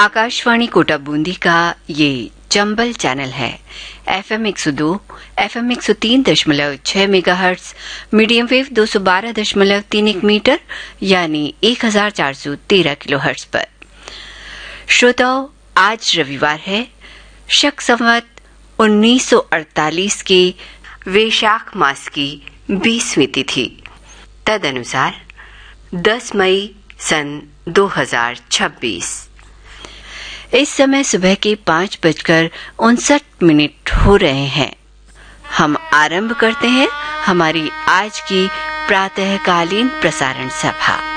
आकाशवाणी कोटा बूंदी का ये चंबल चैनल है। FM 102, FM 103.6 megahertz, medium wave 212.31 metre यानी 1413 किलोहर्ट्ज पर। श्रोताओं, आज रविवार है। शक संवत 1948 के वैशाख मास की 20वीं तिथि, तदनुसार 10 मई सन 2026। इस समय सुबह के 5:59 हो रहे हैं। हम आरंभ करते हैं हमारी आज की प्रातःकालीन प्रसारण सभा।